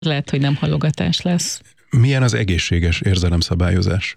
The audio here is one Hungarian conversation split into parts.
Lehet, hogy nem halogatás lesz. Milyen az egészséges érzelemszabályozás?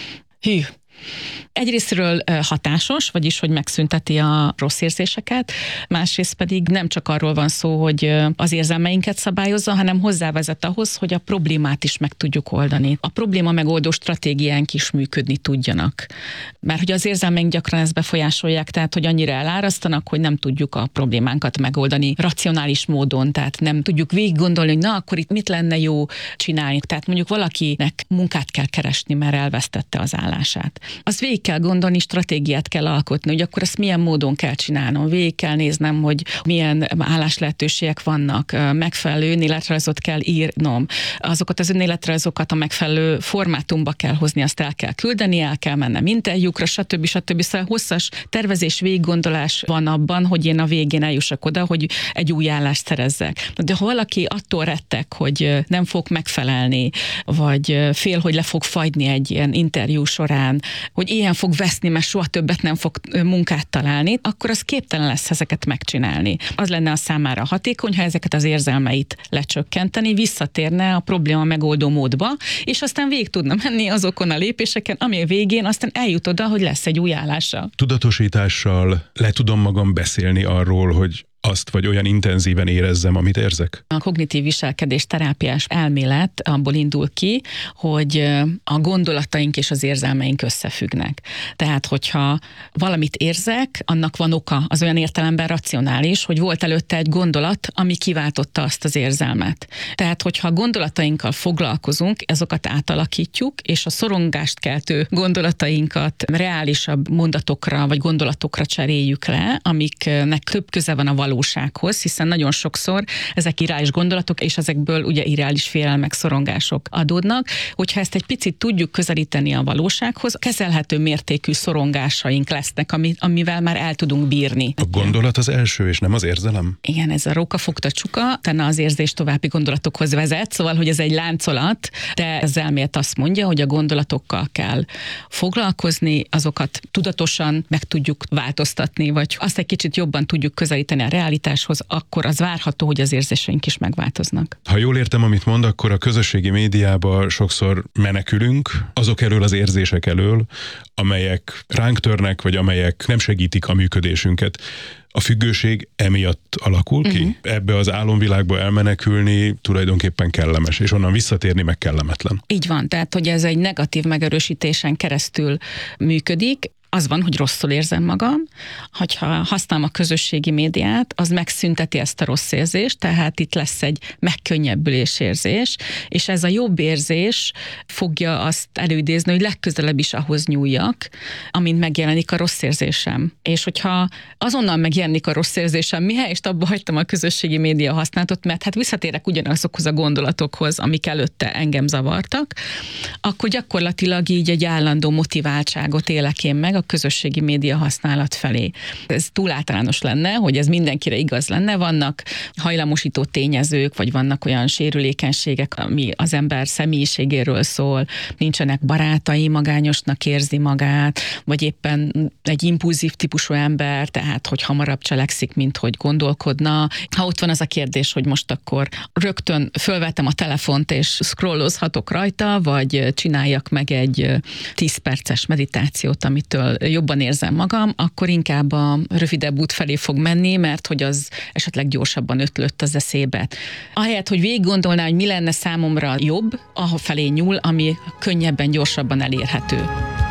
Hű. Egyrésztről hatásos, vagyis hogy megszünteti a rossz érzéseket, másrészt pedig nem csak arról van szó, hogy az érzelmeinket szabályozza, hanem hozzávezet ahhoz, hogy a problémát is meg tudjuk oldani. A probléma megoldó stratégiánk is működni tudjanak. Mert hogy az érzelmeink gyakran ezt befolyásolják, tehát hogy annyira elárasztanak, hogy nem tudjuk a problémánkat megoldani racionális módon, tehát nem tudjuk végig gondolni, hogy na, akkor itt mit lenne jó csinálni. Tehát mondjuk valakinek munkát kell keresni, mert elvesztette az állását. Azt végig kell gondolni, stratégiát kell alkotni, hogy akkor ezt milyen módon kell csinálnom. Végig kell néznem, hogy milyen álláslehetőségek vannak, megfelelő önéletrajzot kell írnom. Azokat az önéletrajzokat a megfelelő formátumba kell hozni, azt el kell küldeni, el kell mennem interjúkra, stb. Szóval hosszas tervezés, végiggondolás van abban, hogy én a végén eljussak oda, hogy egy új állást szerezzek. De ha valaki attól rettek, hogy nem fog megfelelni, vagy fél, hogy le fog fagyni egy ilyen interjú során, hogy ilyen fog veszni, mert soha többet nem fog munkát találni, akkor az képtelen lesz ezeket megcsinálni. Az lenne a számára hatékony, ha ezeket az érzelmeit lecsökkenteni, visszatérne a probléma megoldó módba, és aztán végig tudna menni azokon a lépéseken, ami a végén aztán eljut oda, hogy lesz egy új állása. Tudatosítással le tudom magam beszélni arról, hogy azt vagy olyan intenzíven érezzem, amit érzek? A kognitív viselkedés terápiás elmélet abból indul ki, hogy a gondolataink és az érzelmeink összefüggnek. Tehát, hogyha valamit érzek, annak van oka, az olyan értelemben racionális, hogy volt előtte egy gondolat, ami kiváltotta azt az érzelmet. Tehát, hogyha a gondolatainkkal foglalkozunk, azokat átalakítjuk, és a szorongást keltő gondolatainkat reálisabb mondatokra vagy gondolatokra cseréljük le, amiknek több köze van a valósághoz, hiszen nagyon sokszor ezek irreális gondolatok, és ezekből ugye irreális félelmek, szorongások adódnak. Hogyha ezt egy picit tudjuk közelíteni a valósághoz, kezelhető mértékű szorongásaink lesznek, amivel már el tudunk bírni. A gondolat az első, és nem az érzelem? Igen, ez a róka fogta csuka, utána az érzés további gondolatokhoz vezet, szóval, hogy ez egy láncolat, de az elmélet azt mondja, hogy a gondolatokkal kell foglalkozni, azokat tudatosan meg tudjuk változtatni, vagy azt egy kicsit jobban tudjuk közelíteni a realitáshoz, akkor az várható, hogy az érzéseink is megváltoznak. Ha jól értem, amit mond, akkor a közösségi médiában sokszor menekülünk azok elől az érzések elől, amelyek ránk törnek, vagy amelyek nem segítik a működésünket. A függőség emiatt alakul ki? Ebbe az álomvilágba elmenekülni tulajdonképpen kellemes, és onnan visszatérni meg kellemetlen. Így van, tehát hogy ez egy negatív megerősítésen keresztül működik. Az van, hogy rosszul érzem magam, hogyha használom a közösségi médiát, az megszünteti ezt a rossz érzést, tehát itt lesz egy megkönnyebbülés érzés, és ez a jobb érzés fogja azt előidézni, hogy legközelebb is ahhoz nyúljak, amint megjelenik a rossz érzésem. És hogyha azonnal megjelenik a rossz érzésem, mihelyest abba hagytam a közösségi média használatot, mert hát visszatérek ugyanazokhoz a gondolatokhoz, amik előtte engem zavartak, akkor gyakorlatilag így egy állandó motiváltságot élek én meg a közösségi média használat felé. Ez túl általános lenne, hogy ez mindenkire igaz lenne. Vannak hajlamosító tényezők, vagy vannak olyan sérülékenységek, ami az ember személyiségéről szól, nincsenek barátai, magányosnak érzi magát, vagy éppen egy impulzív típusú ember, tehát hogy hamarabb cselekszik, mint hogy gondolkodna. Ha ott van az a kérdés, hogy most akkor rögtön fölvettem a telefont, és scrollozhatok rajta, vagy csináljak meg egy 10 perces meditációt, amitől jobban érzem magam, akkor inkább a rövidebb út felé fog menni, mert hogy az esetleg gyorsabban ötlött az eszébe. Ahelyett, hogy végig gondolná, hogy mi lenne számomra jobb, afelé nyúl, ami könnyebben, gyorsabban elérhető.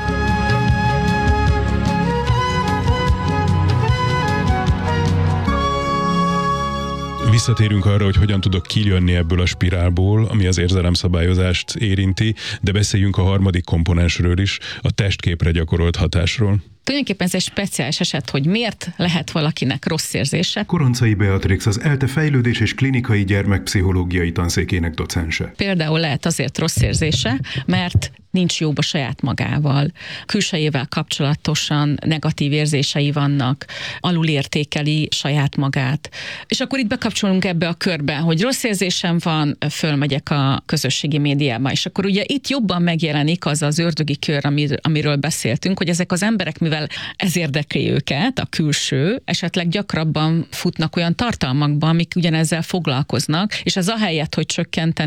Visszatérünk arra, hogy hogyan tudok kijönni ebből a spirálból, ami az érzelemszabályozást érinti, de beszéljünk a harmadik komponensről is, a testképre gyakorolt hatásról. Tulajdonképpen ez egy speciális eset, hogy miért lehet valakinek rossz érzése. Koroncai Beatrix, az ELTE fejlődés és klinikai gyermekpszichológiai tanszékének docense. Például lehet azért rossz érzése, mert nincs jóba saját magával, külsejével kapcsolatosan negatív érzései vannak, alulértékeli saját magát. És akkor itt bekapcsolunk ebbe a körbe, hogy rossz érzésem van, fölmegyek a közösségi médiába, és akkor ugye itt jobban megjelenik az az ördögi kör, amiről beszéltünk, hogy ezek az emberek, mivel ez érdekli őket, a külső, esetleg gyakrabban futnak olyan tartalmakba, amik ugyanezzel foglalkoznak, és az ahelyett, hogy csökkenteni